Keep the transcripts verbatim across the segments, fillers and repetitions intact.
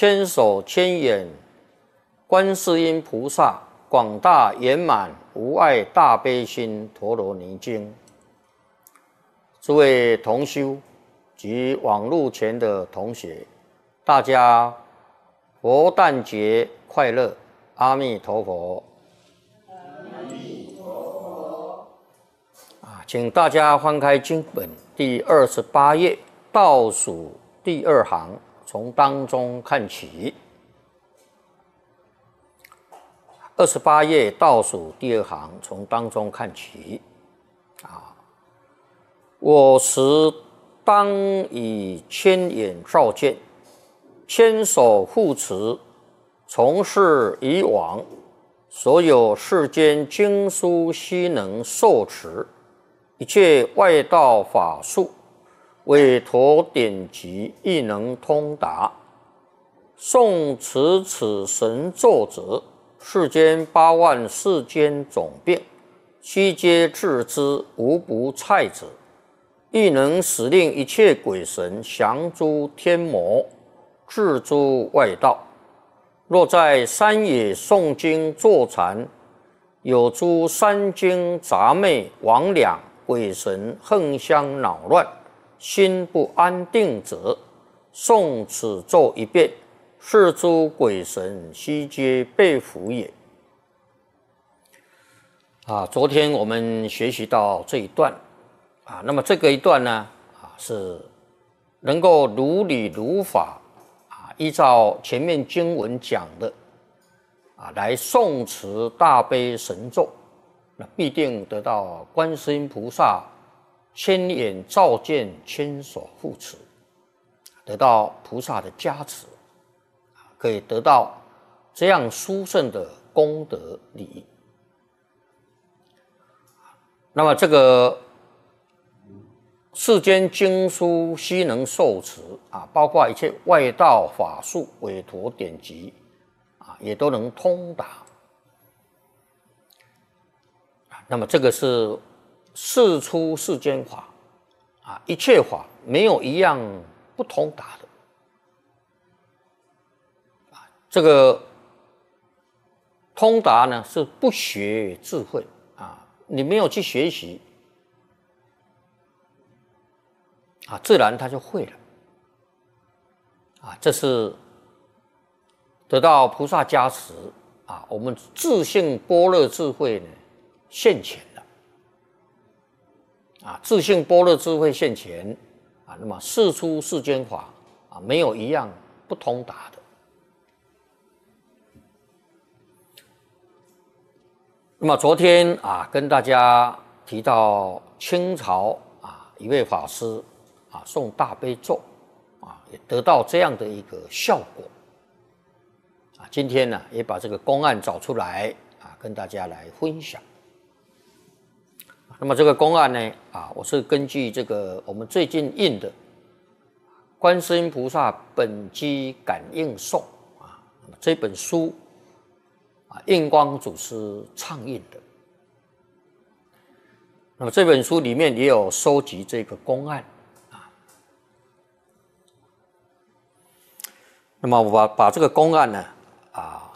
千手千眼观世音菩萨广大圆满无碍大悲心陀罗尼经。诸位同修及网络前的同学，大家佛诞节快乐！阿弥陀佛。 阿弥陀佛。 啊，请大家翻开经本第二十八页倒数第二行，从当中看起。二十八页倒数第二行，从当中看起。啊，我时当以千眼照见，千手护持，从事以往，所有世间经书悉能受持，一切外道法术，委托典籍亦能通达。诵持此神咒者，世间八万世间种病，悉皆治之，无不蔡者。亦能使令一切鬼神降诸天魔，治诸外道。若在山野诵经坐禅，有诸山精杂魅魍魉鬼神横相恼乱，心不安定者，诵此咒一遍，是诸鬼神悉皆被伏也。啊，昨天我们学习到这一段。啊，那么这个一段呢，啊是能够如理如法啊，依照前面经文讲的啊来诵持大悲神咒，那必定得到观世音菩萨千眼照见、千手护持，得到菩萨的加持，可以得到这样殊胜的功德利益。那么这个。世间经书悉能受持啊，包括一切外道法术、委托典籍啊，也都能通达。那么这个是世出世间法啊，一切法没有一样不通达的啊。这个通达呢，是不学智慧啊，你没有去学习。啊，自然他就会了。啊，这是得到菩萨加持啊，我们自性般若智慧呢现前了。啊，自性般若智慧现前啊，那么世出世间法啊，没有一样不通达的。那么昨天啊，跟大家提到清朝啊一位法师。啊，诵大悲咒，啊，也得到这样的一个效果。啊，今天呢，也把这个公案找出来，啊，跟大家来分享。那么这个公案呢，啊，我是根据这个我们最近印的《观世音菩萨本机感应颂》啊，这本书啊，印光祖师倡印的。那么这本书里面也有收集这个公案。那么我把把这个公案呢，啊，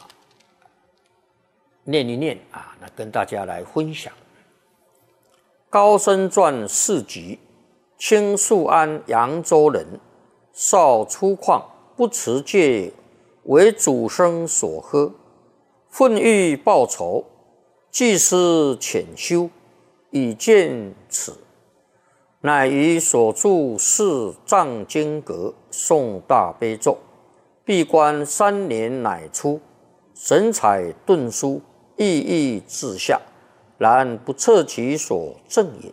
念一念啊，那跟大家来分享。高僧传四集，清肃安扬州人，少粗犷，不持戒，为祖生所呵，愤欲报仇，既思潜修，以见此，乃于所著四藏经阁诵大悲咒。闭关三年乃出，神采顿舒，意义自下，然不测其所证也。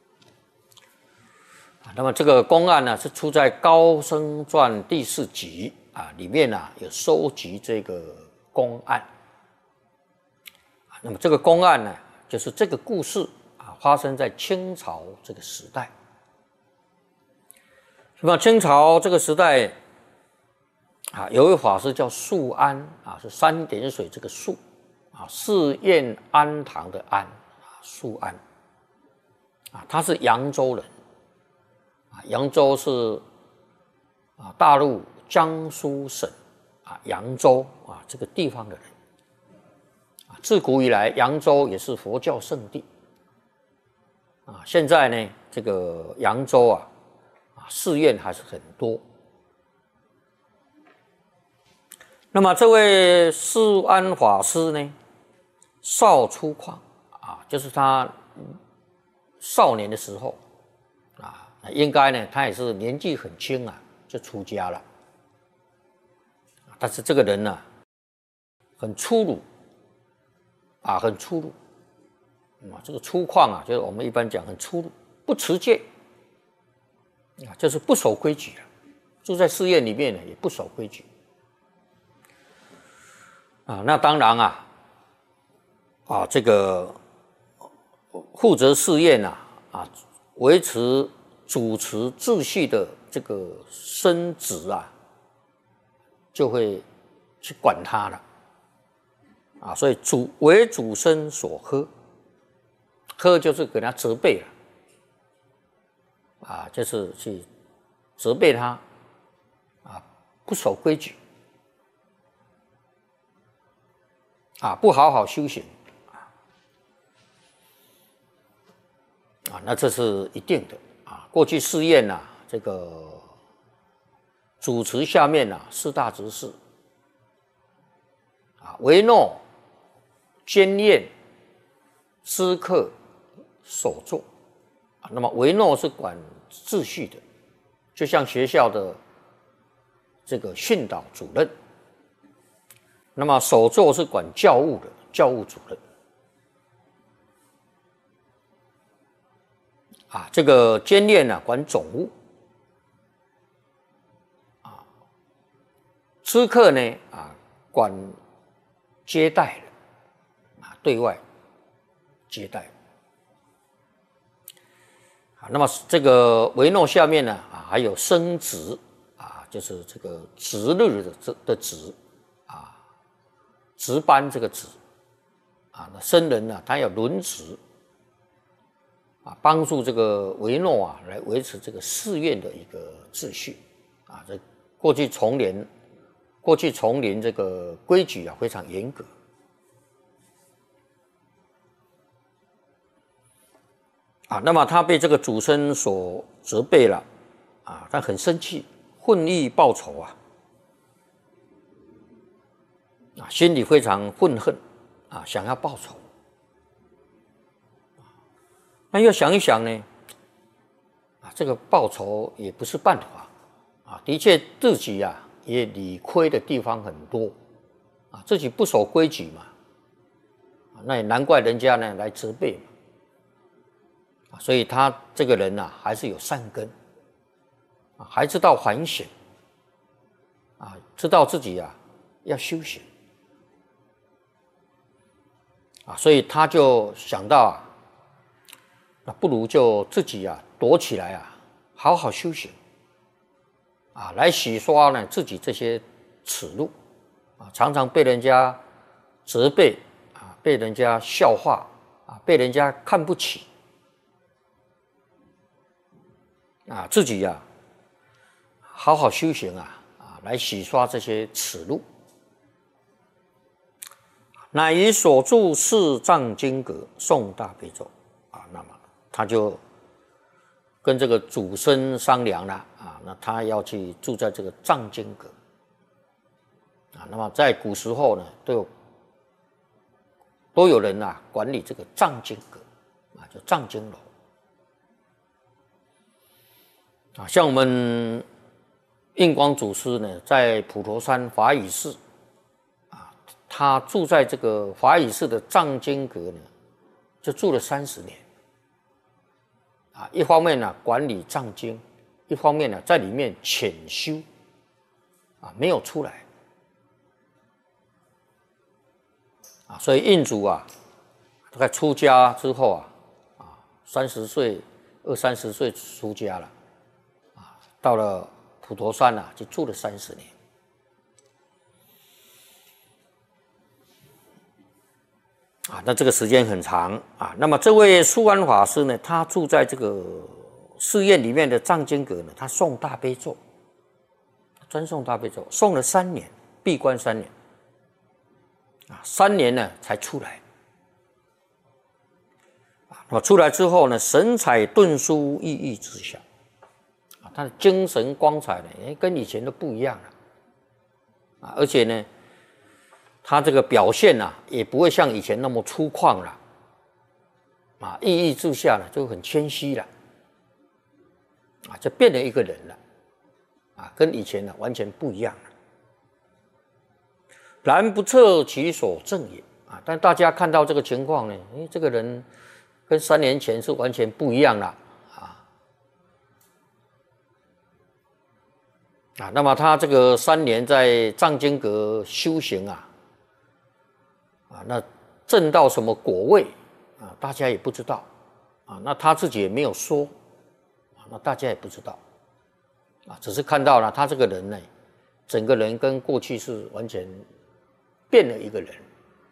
那么这个公案呢，是出在《高僧传》第四集啊，里面呢、啊、有收集这个公案。那么这个公案呢，就是这个故事啊，发生在清朝这个时代。那么清朝这个时代。啊，有一位法师叫素安啊，是三点水这个素啊，寺院安堂的安啊，素安啊，他是扬州人啊，扬州是啊大陆江苏省啊啊扬州啊这个地方的人。啊，自古以来，扬州也是佛教圣地。啊，现在呢，这个扬州啊，啊寺院还是很多。那么这位释安法师呢，少出旷啊，就是他少年的时候啊，应该呢，他也是年纪很轻啊，就出家了。但是这个人呢、啊，很粗鲁啊，很粗鲁啊，这个粗犷啊，就是我们一般讲很粗鲁，不持戒啊，就是不守规矩啊，住在寺院里面呢，也不守规矩。啊，那当然啊，啊，这个负责寺院啊，啊，维持主持秩序的这个僧职啊，就会去管他了，啊，所以主为主僧所呵，呵就是给他责备了，啊，就是去责备他，啊，不守规矩。啊，不好好修行，啊，那这是一定的啊。过去寺院呐、啊，这个主持下面呐、啊，四大执事，啊，维诺、监验、知客、首座，啊，那么维诺是管秩序的，就像学校的这个训导主任。那么首座是管教务的教务主任，啊，这个监验呢管总务，啊，知客呢啊管接待的，啊，对外接待，啊，那么这个维诺下面呢啊还有升职啊，就是这个值日的的职。值班这个职，啊，那僧人呢，他要轮值，啊，帮助这个维诺啊来维持这个寺院的一个秩序，啊，这过去丛林，过去丛林这个规矩啊非常严格，啊，那么他被这个主僧所责备了，啊，他很生气，愤意报仇啊。啊，心里非常愤恨，啊，想要报仇。那又想一想呢，啊，这个报仇也不是办法，啊，的确自己啊也理亏的地方很多，啊，自己不守规矩嘛，啊，那也难怪人家呢来责备嘛，啊，所以他这个人啊还是有善根，啊，还知道反省，啊，知道自己啊要修行。啊，所以他就想到啊，那不如就自己啊躲起来啊，好好修行，啊，来洗刷呢自己这些耻辱，啊，常常被人家责备啊，被人家笑话啊，被人家看不起，啊，自己呀、啊、好好修行啊，啊，来洗刷这些耻辱。乃以所住四藏经阁诵大悲咒啊，那么他就跟这个主僧商量了啊，那他要去住在这个藏经阁啊。那么在古时候呢，都有都有人啊管理这个藏经阁啊，就藏经楼啊。像我们印光祖师呢，在普陀山法语寺。他住在这个法语寺的藏经阁呢，就住了三十年。啊，一方面呢管理藏经，一方面呢在里面潜修，啊，没有出来。啊，所以印祖啊，大概出家之后啊，啊，三十岁、二三十岁出家了，啊，到了普陀山啊，就住了三十年。啊，那这个时间很长啊。那么这位疏安法师呢，他住在这个寺院里面的藏经阁呢，他诵大悲咒，专诵大悲咒，诵了三年。 闭关三年，啊，三年呢才出来。啊，那么出来之后呢，神采顿舒，熠熠之下，啊，他的精神光彩呢，哎，跟以前都不一样了，啊，而且呢，他这个表现啊，也不会像以前那么粗犷了，啊，熠熠之下呢，就很谦虚了，啊，就变了一个人了，啊，跟以前呢完全不一样了。然不测其所正也啊！但大家看到这个情况呢，哎，这个人跟三年前是完全不一样了啊！啊，那么他这个三年在藏经阁修行啊，啊，那证到什么果位啊？大家也不知道啊，那他自己也没有说啊，那大家也不知道啊，只是看到了他这个人呢，整个人跟过去是完全变了一个人。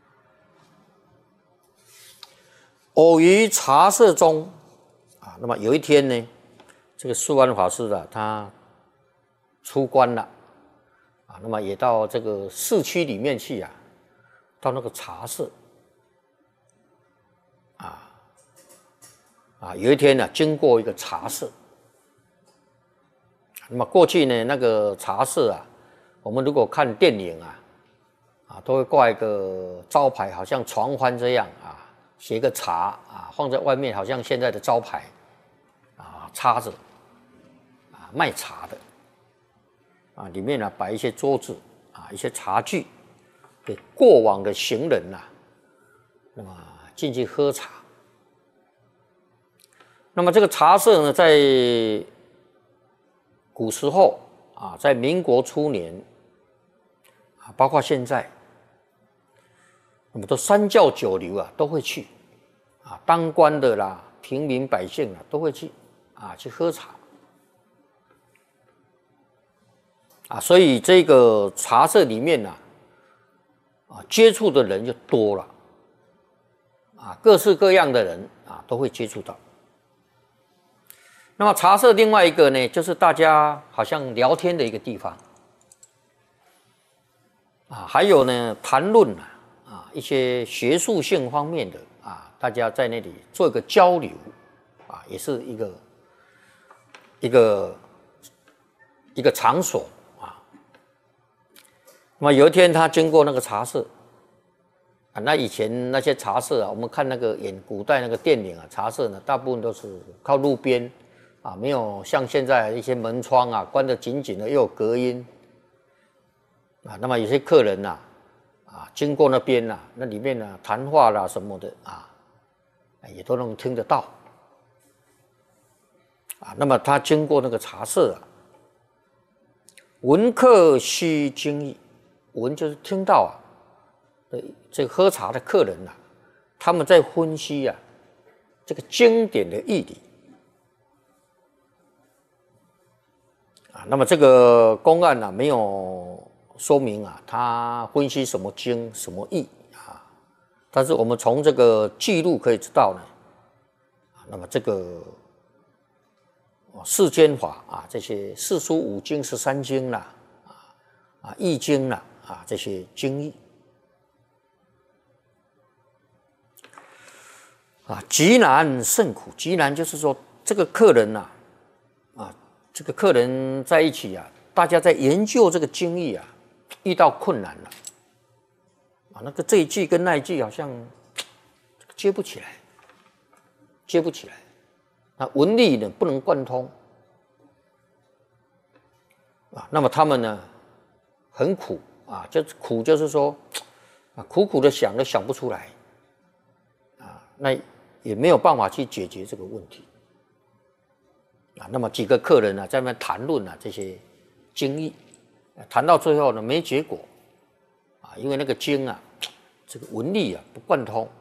偶于茶社中啊，那么有一天呢，这个素安法师啊，他出关了啊，那么也到这个市区里面去啊，到那个茶社啊啊，有一天呢，经过一个茶社，那么过去呢，那个茶社啊，我们如果看电影啊。啊，都会挂一个招牌，好像床幡这样啊，写一个茶啊，放在外面，好像现在的招牌啊，插着啊，卖茶的啊，里面呢摆一些桌子啊，一些茶具，给过往的行人呐、啊，那么进去喝茶。那么这个茶社呢，在古时候啊，在民国初年啊，包括现在。那么都三教九流啊都会去，啊，当官的啦，平民百姓啊都会去，啊，去喝茶，啊，所以这个茶社里面呢、啊，啊，接触的人就多了，啊，各式各样的人啊都会接触到。那么茶社另外一个呢，就是大家好像聊天的一个地方，啊，还有呢谈论啊。啊，一些学术性方面的啊，大家在那里做一个交流，啊，也是一个一个一个场所啊。那么有一天他经过那个茶社，啊，那以前那些茶社啊，我们看那个演古代那个电影啊，茶社呢，大部分都是靠路边啊，没有像现在一些门窗啊关得紧紧的，又有隔音啊。那么有些客人呐、啊。啊，经过那边呐、啊，那里面呢、啊、谈话啦什么的啊，也都能听得到。啊，那么他经过那个茶社啊，闻客须经义，闻就是听到啊，这个喝茶的客人呐、啊，他们在分析啊这个经典的义理。啊，那么这个公案呢、啊、没有。说明啊，他分析什么经什么义啊？但是我们从这个记录可以知道呢，啊，那么这个世间法啊，这些四书五经十三经啦，啊啊易经啦，啊这些经义啊，极难甚苦。极难就是说，这个客人呐、啊，啊，这个客人在一起啊，大家在研究这个经义啊。遇到困难了，啊，那个这一句跟那一句好像接不起来，接不起来，那文理呢不能贯通，啊，那么他们呢很苦啊，就是苦就是说啊，苦苦的想都想不出来，啊，那也没有办法去解决这个问题，啊，那么几个客人呢在那边谈论啊这些经义。谈到最后呢，没结果，啊，因为那个经啊，这个文理啊不贯通。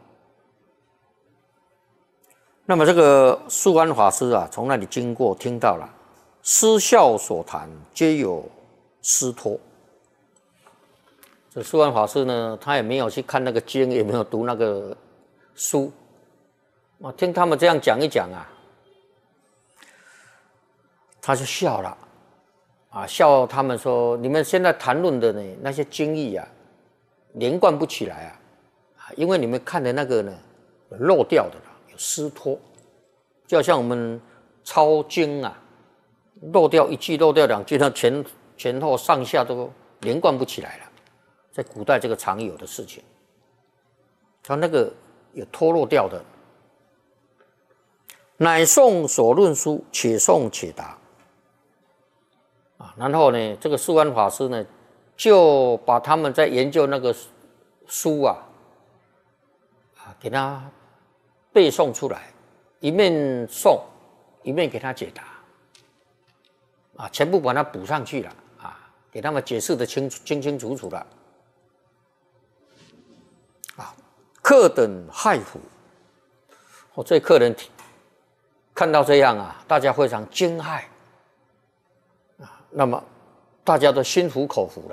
那么这个素安法师啊，从那里经过，听到了，师校所谈，皆有师托。这素安法师呢，他也没有去看那个经，也没有读那个书，啊，听他们这样讲一讲啊，他就笑了。 啊，笑他们说，你们现在谈论的呢那些经义啊，连贯不起来啊，因为你们看的那个呢有漏掉的啦，有失托，就好像我们抄经啊，漏掉一句，漏掉两句，它前前后上下都连贯不起来了，在古代这个常有的事情，他那个有脱落掉的。乃诵所论书，且诵且答。啊，然后呢，这个素安法师呢，就把他们在研究那个书啊，啊，给他背诵出来，一面诵，一面给他解答，啊，全部把它补上去了，啊，给他们解释的清清清楚楚了，啊，客等骇服，我、哦、这客人看到这样啊，大家非常惊骇。那么大家都心服口服了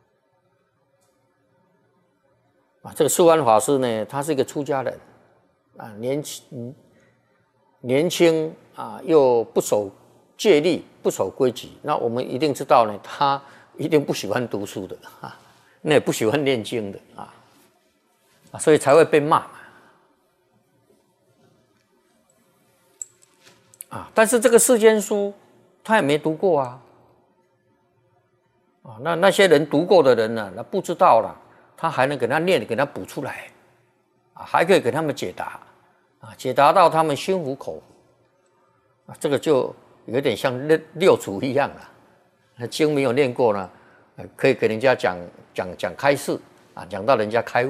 啊！这个素安法师呢，他是一个出家人啊，年轻年轻啊，又不守戒律，不守规矩。那我们一定知道呢，他一定不喜欢读书的啊，那也不喜欢念经的啊，啊，所以才会被骂嘛啊！但是这个世间书他也没读过啊。啊，那那些人读过的人呢，那不知道了，他还能给他念，给他补出来，啊，还可以给他们解答，啊，解答到他们心服口服，啊，这个就有点像六六祖一样了。那经没有念过呢，可以给人家讲讲讲开示，啊，讲到人家开悟。